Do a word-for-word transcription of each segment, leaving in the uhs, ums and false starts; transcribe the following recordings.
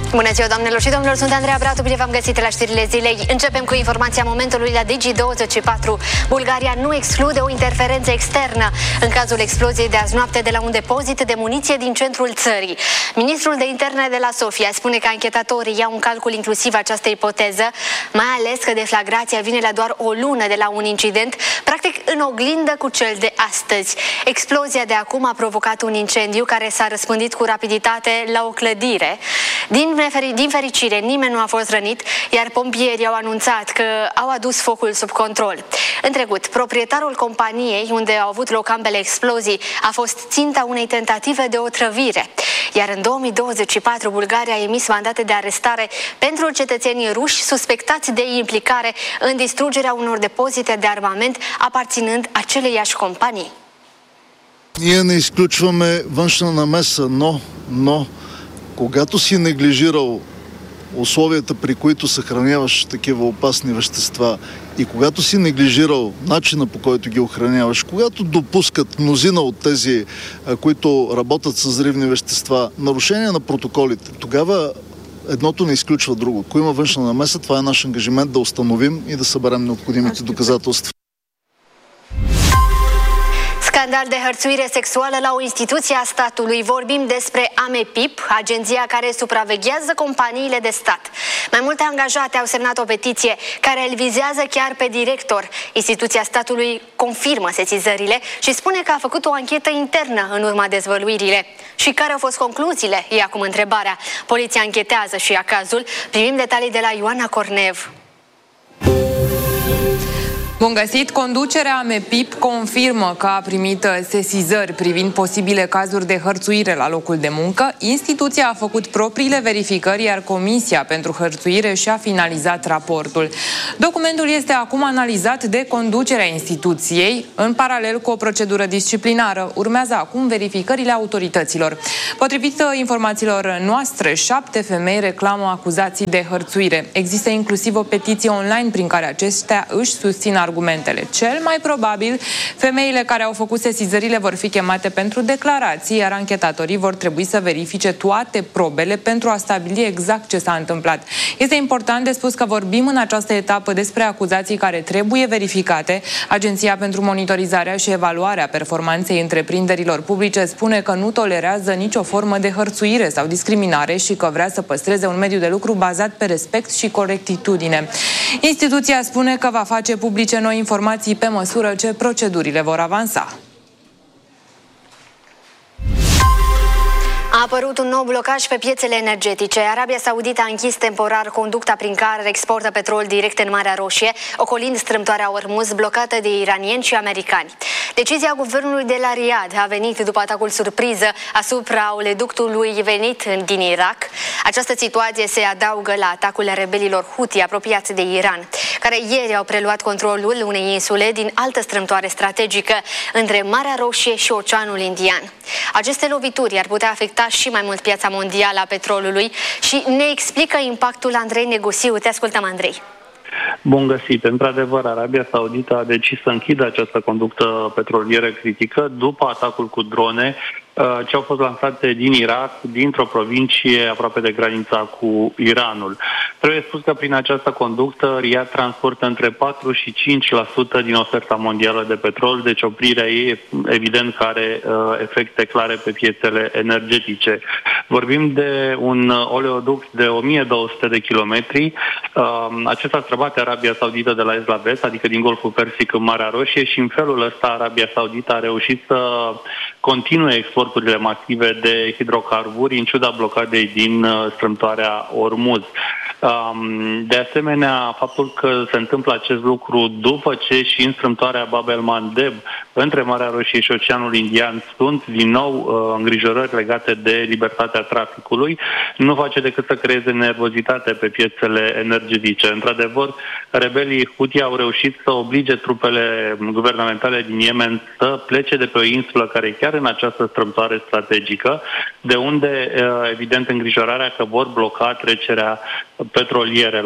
Bună ziua, doamnelor și domnilor, sunt Andreea Bratu, bine v-am găsit la știrile zilei. Începem cu informația momentului la Digi douăzeci și patru. Bulgaria nu exclude o interferență externă în cazul exploziei de azi noapte de la un depozit de muniție din centrul țării. Ministrul de interne de la Sofia spune că anchetatorii iau în calcul inclusiv această ipoteză, mai ales că deflagrația vine la doar o lună de la un incident, practic în oglindă cu cel de astăzi. Explozia de acum a provocat un incendiu care s-a răspândit cu rapiditate la o clădire. Din Din fericire, nimeni nu a fost rănit, iar pompierii au anunțat că au adus focul sub control. În trecut, proprietarul companiei unde au avut loc ambele explozii a fost ținta unei tentative de otrăvire. Iar în două mii douăzeci și patru, Bulgaria a emis mandate de arestare pentru cetățenii ruși suspectați de implicare în distrugerea unor depozite de armament aparținând aceleiași companii. Ние не изключваме външна намеса, но, но когато си неглижирал условията, при които съхраняваш такива опасни вещества и когато си неглижирал начина, по който ги охраняваш, когато допускат мнозина от тези, които работят с взривни вещества, нарушение на протоколите, тогава едното не изключва друго. Ако има външна намеса, това е наш ангажимент да установим и да съберем необходимите доказателства. Scandal de hărțuire sexuală la o instituție a statului. Vorbim despre AMEPIP, agenția care supraveghează companiile de stat. Mai multe angajate au semnat o petiție care îl vizează chiar pe director. Instituția statului confirmă sesizările și spune că a făcut o anchetă internă în urma dezvăluirile. Și care au fost concluziile? E acum întrebarea. Poliția anchetează și ia cazul. Primim detalii de la Ioana Cornev. Bun găsit! Conducerea AMEPIP confirmă că a primit sesizări privind posibile cazuri de hărțuire la locul de muncă. Instituția a făcut propriile verificări, iar Comisia pentru Hărțuire și-a finalizat raportul. Documentul este acum analizat de conducerea instituției, în paralel cu o procedură disciplinară. Urmează acum verificările autorităților. Potrivit informațiilor noastre, șapte femei reclamă acuzații de hărțuire. Există inclusiv o petiție online prin care acestea își susțin argumentele. Cel mai probabil, femeile care au făcut sesizările vor fi chemate pentru declarații, iar anchetatorii vor trebui să verifice toate probele pentru a stabili exact ce s-a întâmplat. Este important de spus că vorbim în această etapă despre acuzații care trebuie verificate. Agenția pentru Monitorizarea și Evaluarea Performanței Întreprinderilor Publice spune că nu tolerează nicio formă de hărțuire sau discriminare și că vrea să păstreze un mediu de lucru bazat pe respect și corectitudine. Instituția spune că va face publice noi informații pe măsură ce procedurile vor avansa. A apărut un nou blocaj pe piețele energetice. Arabia Saudită a închis temporar conducta prin care exportă petrol direct în Marea Roșie, ocolind strâmtoarea Ormuz blocată de iranieni și americani. Decizia guvernului de la Riyadh a venit după atacul surpriză asupra oleoductului venit din Irak. Această situație se adaugă la atacul rebelilor Houthi apropiați de Iran, care ieri au preluat controlul unei insule din altă strâmtoare strategică între Marea Roșie și Oceanul Indian. Aceste lovituri ar putea afecta și mai mult piața mondială a petrolului și ne explică impactul Andrei Negusiu. Te ascultăm, Andrei. Bun găsit! Într-adevăr, Arabia Saudită a decis să închidă această conductă petrolieră critică după atacul cu drone ce au fost lansate din Irak, dintr-o provincie aproape de granița cu Iranul. Trebuie spus că prin această conductă Riyadh transportă între patru și cinci la sută din oferta mondială de petrol, deci oprirea ei evident că are uh, efecte clare pe piețele energetice. Vorbim de un oleoduct de o mie două sute de kilometri. Uh, acesta străbate Arabia Saudită de la est la vest, adică din Golful Persic în Marea Roșie, și în felul ăsta Arabia Saudită a reușit să continue exporturile masive de hidrocarburi în ciuda blocadei din strâmtoarea Ormuz. De asemenea, faptul că se întâmplă acest lucru după ce și în strâmtoarea Bab el-Mandeb, între Marea Roșie și Oceanul Indian, sunt din nou îngrijorări legate de libertatea traficului, nu face decât să creeze nervozitate pe piețele energetice. Într-adevăr, rebelii Houthi au reușit să oblige trupele guvernamentale din Yemen să plece de pe o insulă care e chiar în această strâmtoare strategică, de unde, evident, îngrijorarea că vor bloca trecerea petrolierelor.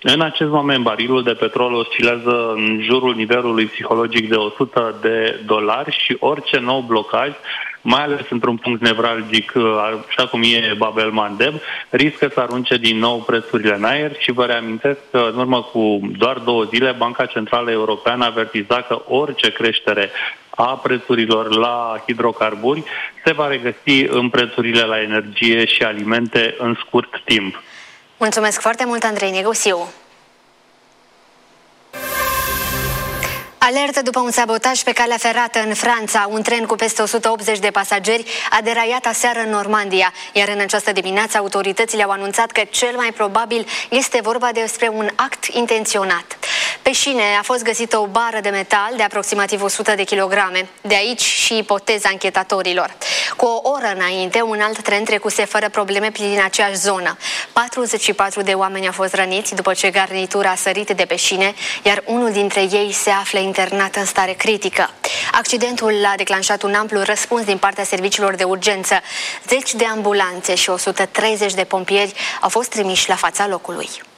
În acest moment, barilul de petrol oscilează în jurul nivelului psihologic de o sută de dolari și orice nou blocaj, mai ales într-un punct nevralgic, așa cum e Bab el-Mandeb, riscă să arunce din nou prețurile în aer și vă reamintesc că în urmă cu doar două zile Banca Centrală Europeană avertiza că orice creștere a prețurilor la hidrocarburi se va regăsi în prețurile la energie și alimente în scurt timp. Mulțumesc foarte mult, Andrei Negosiu. Alertă după un sabotaj pe calea ferată în Franța. Un tren cu peste o sută optzeci de pasageri a deraiat aseară în Normandia, iar în această dimineață autoritățile au anunțat că cel mai probabil este vorba despre un act intenționat. Pe șine a fost găsită o bară de metal de aproximativ o sută de kilograme. De aici și ipoteza anchetatorilor. Cu o oră înainte, un alt tren trecuse fără probleme prin aceeași zonă. patruzeci și patru de oameni au fost răniți după ce garnitura a sărit de pe șine, iar unul dintre ei se află internat în stare critică. Accidentul a declanșat un amplu răspuns din partea serviciilor de urgență. Zeci de ambulanțe și o sută treizeci de pompieri au fost trimiși la fața locului.